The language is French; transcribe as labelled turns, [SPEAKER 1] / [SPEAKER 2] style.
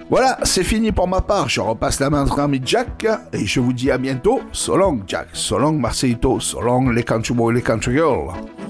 [SPEAKER 1] Voilà, c'est fini pour ma part. Je repasse la main à notre ami Jack et je vous dis à bientôt. So long, Jack. So long, Marcelito. So long, les country boys et les country girls.